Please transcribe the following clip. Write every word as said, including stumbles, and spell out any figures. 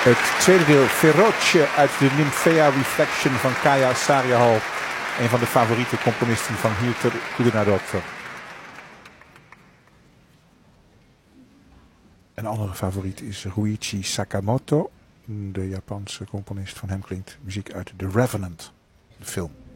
Het tweede deel, Feroce uit de Nymphea Reflection van Kaya Saariahol. Een van de favoriete componisten van Hirter Kudenadottir. Een andere favoriet is Ruichi Sakamoto. De Japanse componist. Van hem klinkt muziek uit The Revenant, de film.